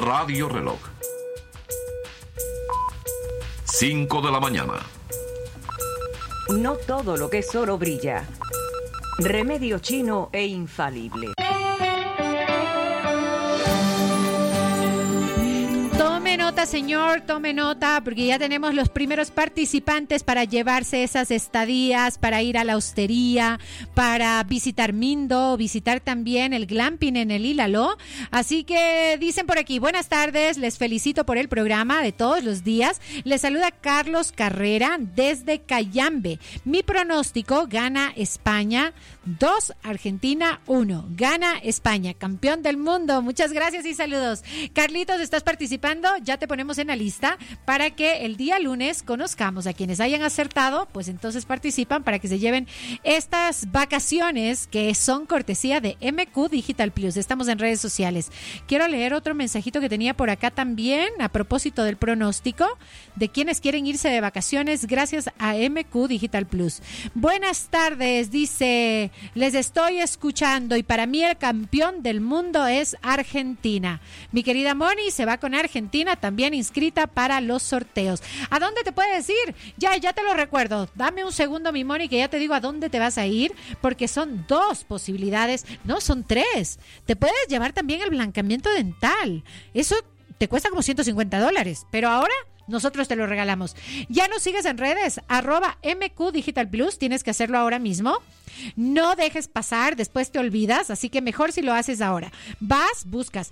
Radio Reloj. 5 de la mañana. No todo lo que es oro brilla. Remedio chino e infalible. Tome nota, señor, tome nota, porque ya tenemos los primeros participantes para llevarse esas estadías, para ir a la hostería, para visitar Mindo, visitar también el glamping en el Ilaló. Así que dicen por aquí, buenas tardes, les felicito por el programa de todos los días. Les saluda Carlos Carrera desde Cayambe. Mi pronóstico, gana España 2, Argentina 1. Gana España, campeón del mundo. Muchas gracias y saludos. Carlitos, ¿estás participando? Ya te ponemos en la lista para que el día lunes conozcamos a quienes hayan acertado, pues entonces participan para que se lleven estas vacaciones que son cortesía de MQ Digital Plus. Estamos en redes sociales. Quiero leer otro mensajito que tenía por acá también a propósito del pronóstico de quienes quieren irse de vacaciones gracias a MQ Digital Plus. Buenas tardes, dice, les estoy escuchando y para mí el campeón del mundo es Argentina. Mi querida Moni se va con Argentina, también inscrita para los sorteos. ¿A dónde te puedes ir? Ya te lo recuerdo. Dame un segundo, mi Moni, que ya te digo a dónde te vas a ir, porque son 2 posibilidades, no, son 3. Te puedes llevar también el blanqueamiento dental. Eso te cuesta como $150, pero ahora nosotros te lo regalamos. Ya nos sigues en redes, @MQ Digital Plus, tienes que hacerlo ahora mismo. No dejes pasar, después te olvidas, así que mejor si lo haces ahora. Vas, buscas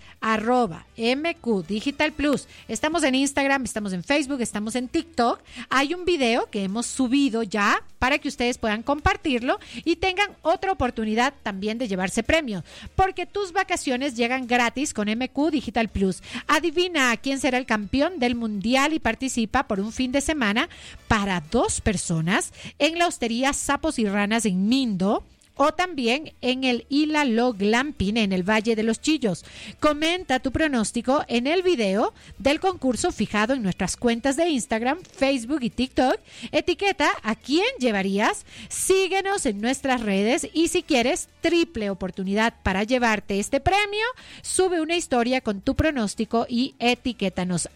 @MQ Digital Plus. Estamos en Instagram, estamos en Facebook, estamos en TikTok. Hay un video que hemos subido ya para que ustedes puedan compartirlo y tengan otra oportunidad también de llevarse premios, porque tus vacaciones llegan gratis con MQ Digital Plus. Adivina quién será el campeón del mundial y participa por un fin de semana para 2 personas en la hostería Sapos y Ranas en Mindo, o también en el Ilaló Glamping en el Valle de los Chillos. Comenta tu pronóstico en el video del concurso fijado en nuestras cuentas de Instagram, Facebook y TikTok. Etiqueta a quién llevarías, síguenos en nuestras redes y si quieres triple oportunidad para llevarte este premio, sube una historia con tu pronóstico y etiquétanos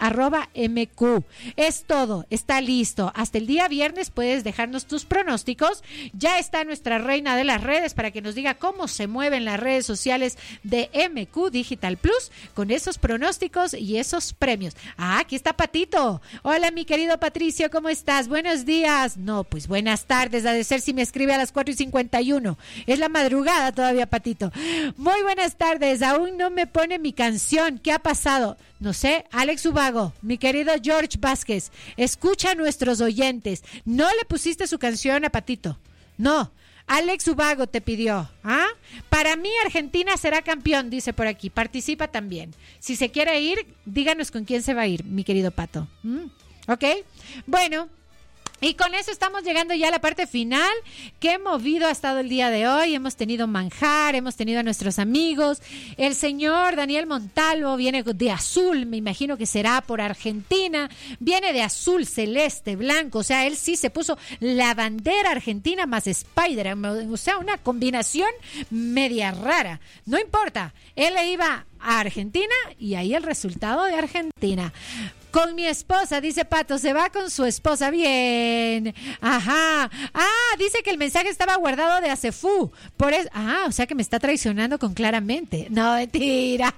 @MQ. Es todo, está listo. Hasta el día viernes puedes dejarnos tus pronósticos. Ya está nuestra reina de las redes para que nos diga cómo se mueven las redes sociales de MQ Digital Plus con esos pronósticos y esos premios. Aquí está Patito. Hola, mi querido Patricio, ¿cómo estás? Buenos días. No, pues buenas tardes, ha de ser si me escribe a las 4:51. Es la madrugada todavía, Patito. Muy buenas tardes, aún no me pone mi canción. ¿Qué ha pasado? No sé, Alex Ubago, mi querido George Vázquez, escucha a nuestros oyentes. ¿No le pusiste su canción a Patito? No. Alex Ubago te pidió, ¿ah? Para mí Argentina será campeón, dice por aquí. Participa también. Si se quiere ir, díganos con quién se va a ir, mi querido Pato. ¿Ok? Bueno. Y con eso estamos llegando ya a la parte final. Qué movido ha estado el día de hoy. Hemos tenido manjar, hemos tenido a nuestros amigos. El señor Daniel Montalvo viene de azul, me imagino que será por Argentina. Viene de azul, celeste, blanco. O sea, él sí se puso la bandera argentina más Spider-Man. O sea, una combinación media rara. No importa, él le iba a Argentina y ahí el resultado de Argentina. Con mi esposa, dice Pato, se va con su esposa. Bien. Ajá. Dice que el mensaje estaba guardado de Acefú. Por eso. O sea que me está traicionando con Claramente. No, mentira.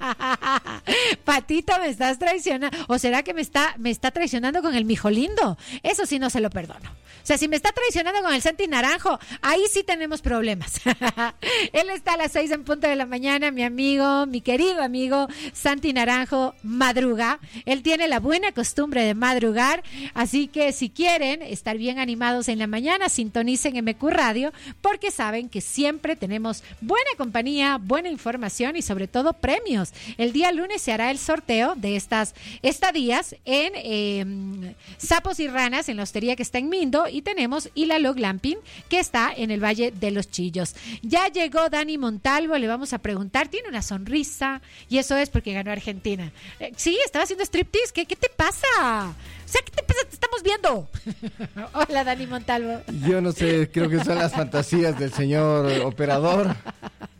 Patito, me estás traicionando. ¿O será que me está traicionando con el mijo lindo? Eso sí no se lo perdono. O sea, si me está traicionando con el Santi Naranjo, ahí sí tenemos problemas. Él está a las 6 en punto de la mañana, mi amigo, mi querido amigo Santi Naranjo madruga. Él tiene la buena costumbre de madrugar, así que si quieren estar bien animados en la mañana, sintonicen MQ Radio, porque saben que siempre tenemos buena compañía, buena información y sobre todo premios. El día lunes se hará el sorteo de estas estadías en Sapos y Ranas, en la hostería que está en Mindo, y tenemos Ilaló Glamping, que está en el Valle de los Chillos. Ya llegó Dani Montalvo, le vamos a preguntar, tiene una sonrisa, y eso es porque ganó Argentina. Sí, estaba haciendo striptease, ¿qué te pasa? O sea, ¿qué te pasa? Te estamos viendo. Hola, Dani Montalvo. Yo no sé, creo que son las fantasías del señor operador.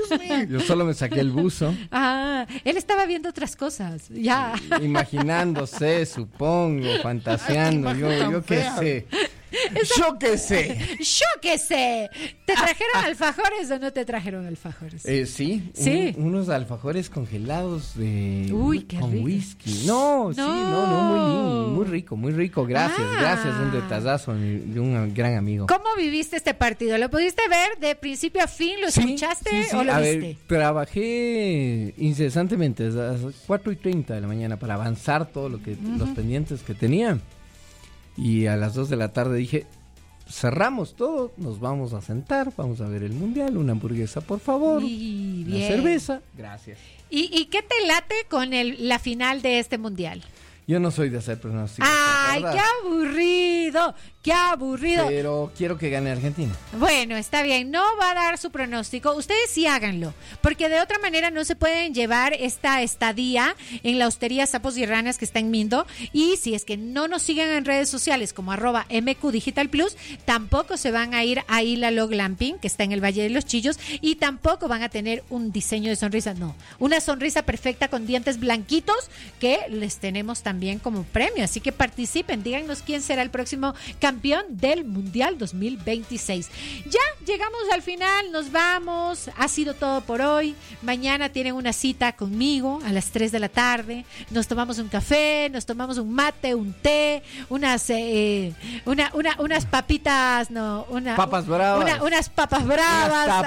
excuse me. Yo solo me saqué el buzo. Ah, él estaba viendo otras cosas. Ya. Imaginándose, supongo, fantaseando. Yo qué sé. Yo qué sé. Yo qué sé. ¿Te trajeron alfajores o no te trajeron alfajores? Sí. Sí. Unos alfajores congelados de qué con rico. whisky. No, muy rico. Gracias, un detallazo de un gran amigo. ¿Cómo viviste este partido? ¿Lo pudiste ver de principio a fin? ¿Lo escuchaste o lo A viste? ver, trabajé incesantemente desde las 4:30 de la mañana para avanzar todo lo que los pendientes que tenía. Y a las 2 de la tarde dije, cerramos todo, nos vamos a sentar, vamos a ver el mundial, una hamburguesa por favor, una cerveza. Gracias. ¿Y qué te late con la final de este mundial? Yo no soy de hacer pronósticos. ¡Ay, qué aburrido! ¡Qué aburrido! Pero quiero que gane Argentina. Bueno, está bien, no va a dar su pronóstico. Ustedes sí háganlo, porque de otra manera no se pueden llevar esta estadía en la hostería Sapos y Ranas que está en Mindo. Y si es que no nos siguen en redes sociales como @MQ Digital Plus, tampoco se van a ir a Isla Log Glamping, que está en el Valle de los Chillos, y tampoco van a tener un diseño de sonrisa, no, una sonrisa perfecta con dientes blanquitos que les tenemos también como premio. Así que participen, díganos quién será el próximo campeón del Mundial 2026. Ya llegamos al final, nos vamos, ha sido todo por hoy. Mañana tienen una cita conmigo a las 3 de la tarde, nos tomamos un café, nos tomamos un mate, un té, unas papitas, no, papas bravas. unas papas bravas,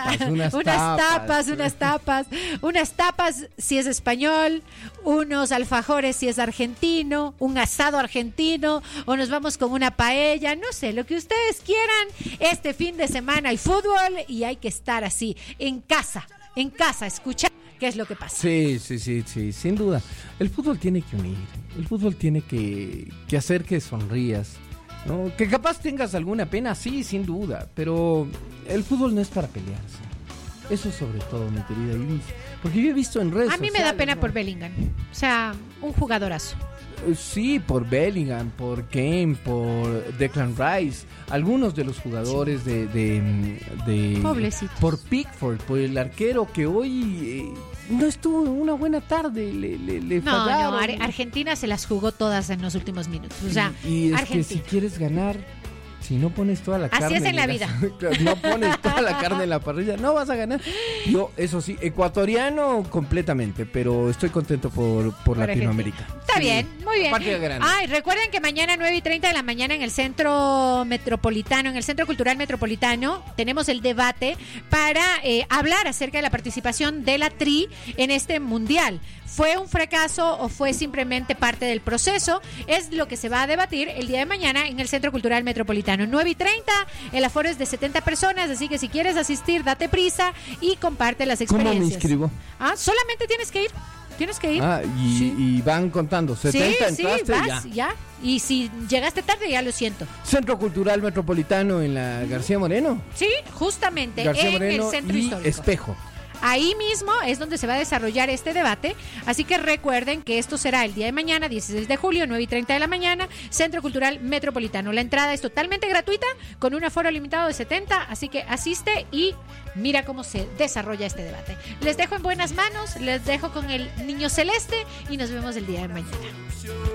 unas tapas si es español, unos alfajores si es argentino, un asado argentino, o nos vamos con una paella, no sé, lo que ustedes quieran. Este fin de semana hay fútbol y hay que estar así, en casa, escuchar qué es lo que pasa. Sí, sin duda. El fútbol tiene que unir, el fútbol tiene que hacer que sonrías, ¿no? Que capaz tengas alguna pena, sí, sin duda, pero el fútbol no es para pelearse. Eso sobre todo, mi querida Iris, porque yo he visto en redes sociales. A mí me da pena, ¿no?, por Bellingham, o sea, un jugadorazo. Sí, por Bellingham, por Kane, por Declan Rice, algunos de los jugadores de Pobrecitos. Por Pickford, por el arquero que hoy no estuvo en una buena tarde, le fallaron. No, Argentina se las jugó todas en los últimos minutos, o sea, y es Argentina. que si quieres ganar, si no pones toda la carne... Así es en la vida. No pones toda la carne en la parrilla, no vas a ganar. Yo, eso sí, ecuatoriano completamente, pero estoy contento por Latinoamérica. Está bien, muy bien. Ay, recuerden que mañana 9:30 de la mañana en el Centro Metropolitano, en el Centro Cultural Metropolitano, tenemos el debate para hablar acerca de la participación de la TRI en este mundial. ¿Fue un fracaso o fue simplemente parte del proceso? Es lo que se va a debatir el día de mañana en el Centro Cultural Metropolitano. 9:30, el aforo es de 70 personas, así que si quieres asistir, date prisa y comparte las experiencias. ¿Cómo me inscribo? Solamente tienes que ir. Y van contando, 70 entraste, vas, ya. Y si llegaste tarde, ya lo siento. Centro Cultural Metropolitano en la García Moreno. Sí, justamente García en Moreno el Centro y Histórico. Espejo. Ahí mismo es donde se va a desarrollar este debate, así que recuerden que esto será el día de mañana, 16 de julio, 9:30 de la mañana, Centro Cultural Metropolitano. La entrada es totalmente gratuita, con un aforo limitado de 70, así que asiste y mira cómo se desarrolla este debate. Les dejo en buenas manos, les dejo con el Niño Celeste y nos vemos el día de mañana.